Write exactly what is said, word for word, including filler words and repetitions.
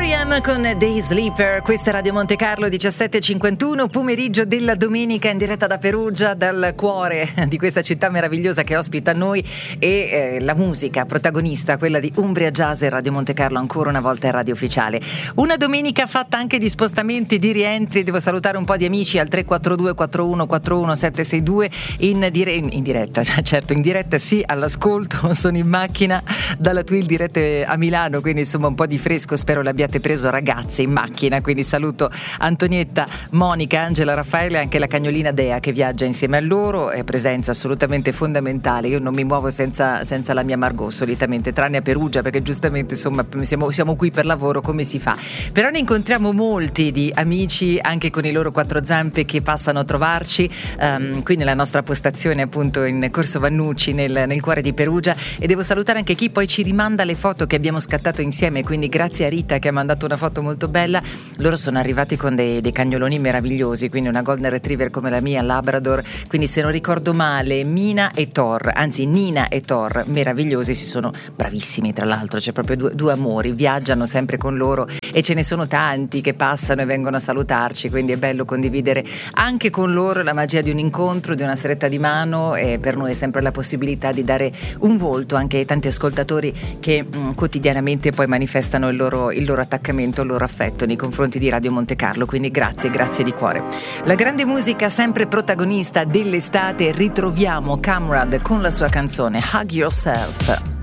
R E M con Day Sleeper, questa è Radio Monte Carlo, diciassette e cinquantuno, pomeriggio della domenica in diretta da Perugia, dal cuore di questa città meravigliosa che ospita noi, e eh, la musica protagonista, quella di Umbria Jazz e Radio Monte Carlo, ancora una volta è radio ufficiale. Una domenica fatta anche di spostamenti, di rientri. Devo salutare un po' di amici al tre quattro due quattro uno quattro uno sette sei due in, dire- in diretta, cioè, certo in diretta sì, all'ascolto, sono in macchina dalla Twill dirette a Milano, quindi insomma un po' di fresco, spero l'abbiate preso, ragazze in macchina, quindi saluto Antonietta, Monica, Angela, Raffaele e anche la cagnolina Dea che viaggia insieme a loro, è presenza assolutamente fondamentale. Io non mi muovo senza, senza la mia Margot solitamente, tranne a Perugia, perché giustamente insomma siamo, siamo qui per lavoro, come si fa? Però ne incontriamo molti di amici anche con i loro quattro zampe che passano a trovarci um, qui nella nostra postazione appunto in Corso Vannucci, nel, nel cuore di Perugia, e devo salutare anche chi poi ci rimanda le foto che abbiamo scattato insieme, quindi grazie a Rita che ha mandato una foto molto bella. Loro sono arrivati con dei, dei cagnoloni meravigliosi, quindi una golden retriever come la mia, Labrador, quindi se non ricordo male Mina e Thor, anzi Nina e Thor, meravigliosi, si sono bravissimi tra l'altro, c'è proprio due, due amori, viaggiano sempre con loro e ce ne sono tanti che passano e vengono a salutarci, quindi è bello condividere anche con loro la magia di un incontro, di una stretta di mano, e per noi è sempre la possibilità di dare un volto anche ai tanti ascoltatori che mh, quotidianamente poi manifestano il loro, il loro attaccamento, il loro affetto nei confronti di Radio Monte Carlo, quindi grazie, grazie di cuore. La grande musica sempre protagonista dell'estate, ritroviamo Camrad con la sua canzone Hug Yourself.